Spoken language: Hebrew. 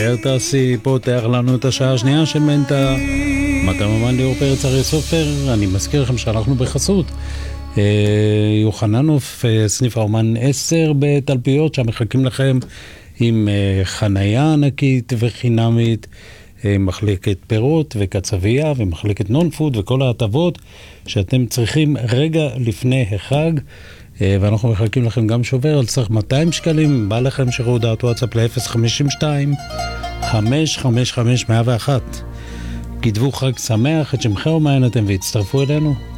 ארטסי פותח לנו את השעה השנייה של מנטה. מתם אמן ליאור פרץ אריה סופר. אני מזכיר לכם שאנחנו בחסות יוחננוף, סניף האומן 10 בתלפיות, שם מחכים לכם עם חנייה ענקית וחינמית, מחלקת פירות וקצבייה ומחלקת נון פוד וכל ההטבות שאתם צריכים רגע לפני החג. ואנחנו מחלקים לכם גם שובר על סך 200 שקלים. בא לכם שרודעת וואטסאפ ל-052-555-101. כתבו חג שמח, את שמכם ומעיינתם והצטרפו אלינו.